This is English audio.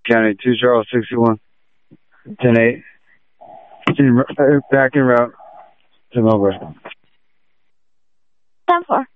County 2 Charles 61, 10-8. Back en route to Melbourne. 10-4.